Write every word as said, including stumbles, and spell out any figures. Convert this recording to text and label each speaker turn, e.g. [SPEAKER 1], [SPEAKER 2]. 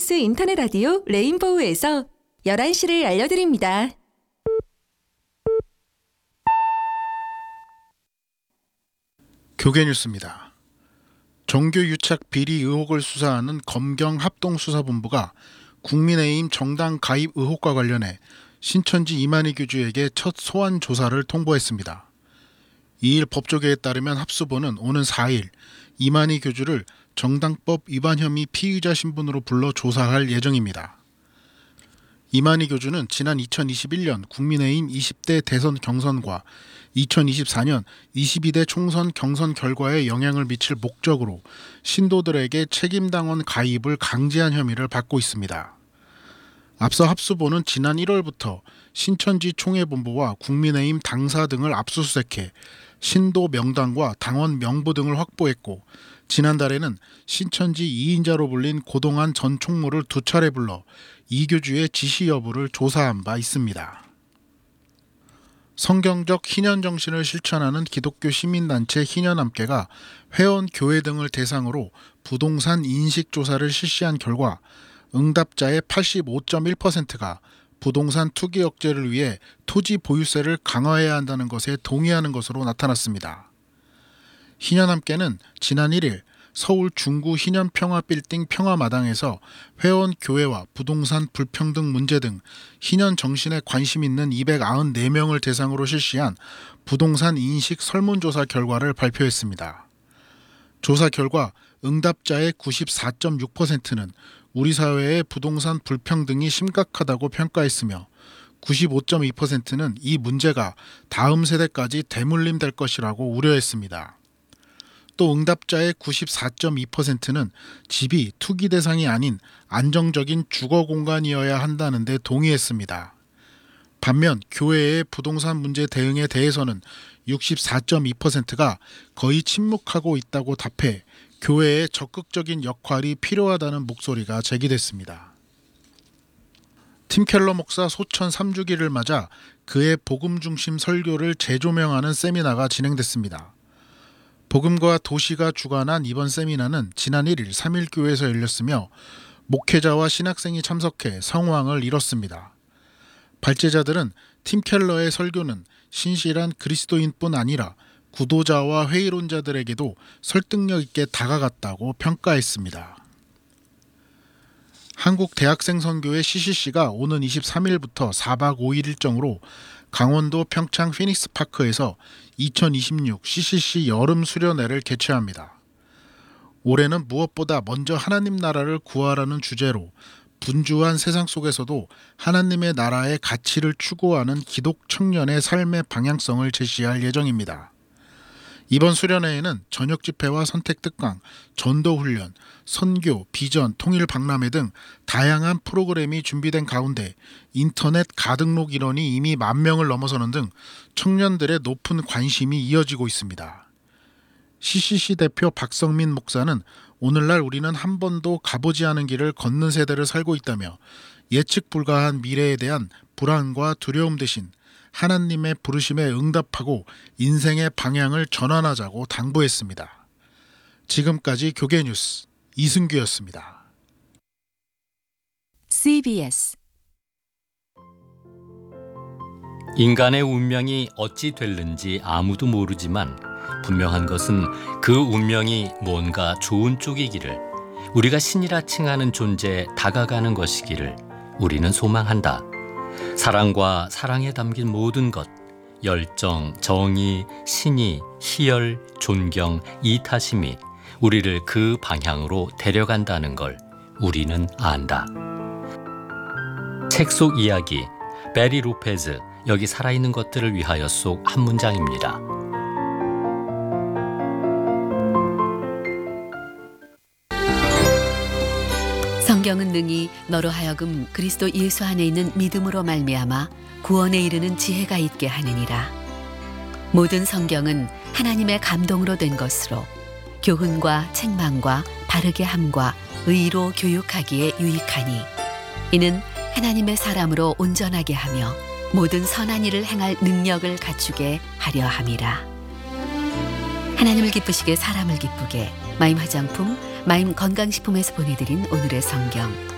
[SPEAKER 1] 케이비에스 인터넷 라디오 레인보우에서 열한 시를 알려드립니다.
[SPEAKER 2] 교계 뉴스입니다. 정규 유착 비리 의혹을 수사하는 검경 합동수사본부가 국민의힘 정당 가입 의혹과 관련해 신천지 이만희 교주에게 첫 소환 조사를 통보했습니다. 이일 법조계에 따르면 합수본은 오는 사일 이만희 교주를 정당법 위반 혐의 피의자 신분으로 불러 조사할 예정입니다. 이만희 교주는 지난 이천이십일년 국민의힘 이십 대 대선 경선과 이천이십사년 이십이 대 총선 경선 결과에 영향을 미칠 목적으로 신도들에게 책임당원 가입을 강제한 혐의를 받고 있습니다. 앞서 합수본은 지난 일월부터 신천지 총회본부와 국민의힘 당사 등을 압수수색해 신도 명단과 당원 명부 등을 확보했고, 지난달에는 신천지 이인자로 불린 고동환 전 총무를 두 차례 불러 이 교주의 지시 여부를 조사한 바 있습니다. 성경적 희년 정신을 실천하는 기독교 시민단체 희년함께가 회원 교회 등을 대상으로 부동산 인식조사를 실시한 결과 응답자의 팔십오 점 일 퍼센트가 부동산 투기 억제를 위해 토지 보유세를 강화해야 한다는 것에 동의하는 것으로 나타났습니다. 희년함께는 지난 일일 서울 중구 희년평화빌딩 평화마당에서 회원 교회와 부동산 불평등 문제 등 희년 정신에 관심 있는 이백구십사 명을 대상으로 실시한 부동산 인식 설문조사 결과를 발표했습니다. 조사 결과 응답자의 구십사 점 육 퍼센트는 우리 사회의 부동산 불평등이 심각하다고 평가했으며 구십오 점 이 퍼센트는 이 문제가 다음 세대까지 대물림될 것이라고 우려했습니다. 또 응답자의 구십사 점 이 퍼센트는 집이 투기 대상이 아닌 안정적인 주거 공간이어야 한다는 데 동의했습니다. 반면 교회의 부동산 문제 대응에 대해서는 육십사 점 이 퍼센트가 거의 침묵하고 있다고 답해 교회의 적극적인 역할이 필요하다는 목소리가 제기됐습니다. 팀 켈러 목사 소천 삼 주기를 맞아 그의 복음 중심 설교를 재조명하는 세미나가 진행됐습니다. 복음과 도시가 주관한 이번 세미나는 지난 일일 삼일교회에서 열렸으며 목회자와 신학생이 참석해 성황을 이뤘습니다. 발제자들은 팀 켈러의 설교는 신실한 그리스도인뿐 아니라 구도자와 회의론자들에게도 설득력 있게 다가갔다고 평가했습니다. 한국대학생선교회 씨씨씨가 오는 이십삼일부터 사박 오일 일정으로 강원도 평창 피닉스파크에서 이천이십육 씨씨씨 여름 수련회를 개최합니다. 올해는 무엇보다 먼저 하나님 나라를 구하라는 주제로 분주한 세상 속에서도 하나님의 나라의 가치를 추구하는 기독 청년의 삶의 방향성을 제시할 예정입니다. 이번 수련회에는 저녁 집회와 선택 특강, 전도 훈련, 선교, 비전, 통일 박람회 등 다양한 프로그램이 준비된 가운데 인터넷 가등록 인원이 이미 만 명을 넘어서는 등 청년들의 높은 관심이 이어지고 있습니다. 씨씨씨 대표 박성민 목사는 오늘날 우리는 한 번도 가보지 않은 길을 걷는 세대를 살고 있다며 예측 불가한 미래에 대한 불안과 두려움 대신 하나님의 부르심에 응답하고 인생의 방향을 전환하자고 당부했습니다. 지금까지 교계 뉴스 이승규였습니다.
[SPEAKER 1] 씨비에스
[SPEAKER 3] 인간의 운명이 어찌 될는지 아무도 모르지만 분명한 것은 그 운명이 뭔가 좋은 쪽이기를, 우리가 신이라 칭하는 존재에 다가가는 것이기를 우리는 소망한다. 사랑과 사랑에 담긴 모든 것, 열정, 정의, 신의, 희열, 존경, 이타심이 우리를 그 방향으로 데려간다는 걸 우리는 안다. 책 속 이야기, 베리 로페즈, 여기 살아있는 것들을 위하여 속 한 문장입니다.
[SPEAKER 4] 성경은 능히 너로 하여금 그리스도 예수 안에 있는 믿음으로 말미암아 구원에 이르는 지혜가 있게 하느니라. 모든 성경은 하나님의 감동으로 된 것으로 교훈과 책망과 바르게 함과 의로 교육하기에 유익하니 이는 하나님의 사람으로 온전하게 하며 모든 선한 일을 행할 능력을 갖추게 하려 함이라. 하나님을 기쁘시게 사람을 기쁘게 마임 화장품, 마임 건강식품에서 보내드린 오늘의 성경.